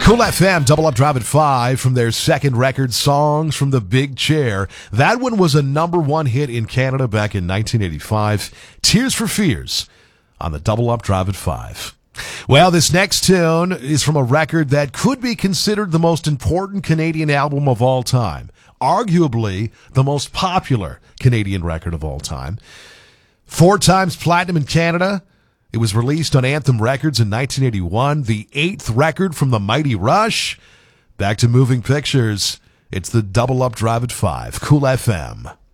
Cool FM, Double Up Drive at 5 from their second record, Songs from the Big Chair. That one was a number one hit in Canada back in 1985. Tears for Fears on the Double Up Drive at 5. Well, this next tune is from a record that could be considered the most important Canadian album of all time. Arguably the most popular Canadian record of all time. 4 times platinum in Canada. It was released on Anthem Records in 1981, the 8th record from the Mighty Rush. Back to moving pictures. It's the Double Up Drive at 5. Cool FM.